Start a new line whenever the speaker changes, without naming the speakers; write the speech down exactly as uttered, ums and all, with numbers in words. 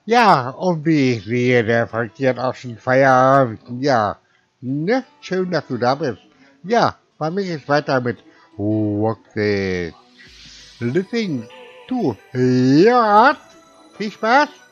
Ja, und wie ich sehe, der Verkehr hat auch schon Feierabend. Ja, ne? Schön, dass du da bist. Ja, bei mir geht's weiter mit Rocket. Listening to Yacht. Viel Spaß.